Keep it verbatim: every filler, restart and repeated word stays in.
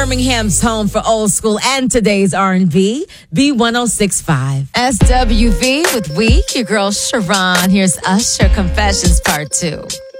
Birmingham's home for old school and today's R and B, B one oh six point five. S W V with Week, your girl Sharon. Here's Usher Confessions Part two.